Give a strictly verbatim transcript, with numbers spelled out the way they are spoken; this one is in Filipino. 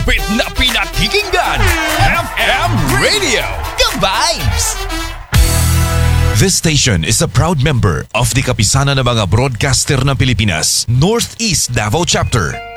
malupit na pinakikinggan. F M Radio, ka-vibes! This station is a proud member of the Kapisanan ng mga Broadcaster ng Pilipinas, Northeast Davao Chapter.